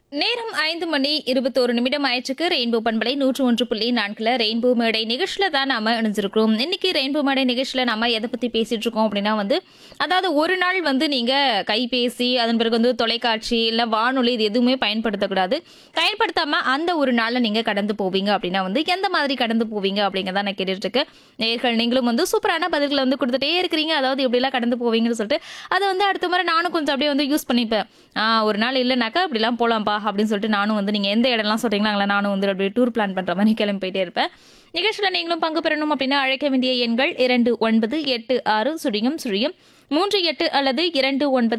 நேரம் 5:21 ஆயிடுச்சுக்கு. ரெயின்போ பண்பலை 101.4 ரெயின்போ மேடை நிகழ்ச்சியில தான் நாம இணைஞ்சிருக்கிறோம். இன்னைக்கு ரெயின்போ மேடை நிகழ்ச்சியில நாம எதை பத்தி பேசிட்டு இருக்கோம் அப்படின்னா அதாவது ஒரு நாள் நீங்க கைபேசி, அதன் பிறகு தொலைக்காட்சி இல்ல வானொலி இது எதுவுமே பயன்படுத்தக்கூடாது. பயன்படுத்தாம அந்த ஒரு நாள்ல நீங்க கடந்து போவீங்க அப்படின்னா எந்த மாதிரி கடந்து போவீங்க அப்படிங்கறத நான் கேட்டுட்டு இருக்கேன். நேயர்கள் நீங்களும் சூப்பரான பதில்களை கொடுத்துட்டே இருக்கிறீங்க. அதாவது எப்படி எல்லாம் கடந்து போவீங்கன்னு சொல்லிட்டு அதை அடுத்த முறை நானும் கொஞ்சம் அப்படியே யூஸ் பண்ணிப்பேன். ஒரு நாள் இல்லைனாக்கா அப்படிலாம் போலாம்ப்பா அப்படின்னு சொல்லிட்டு நானும் நீங்க எந்த இடம்லாம் சொல்றீங்களா நானும் அப்படியே டூர் பிளான் பண்ற மாதிரி கிளம்பி போயிட்டே இருப்பேன். நிகழ்ச்சியில நீங்களும் பங்கு பெறணும் அப்படின்னா அழைக்க வேண்டிய எண்கள் 2986 0 0 38 அல்லது 29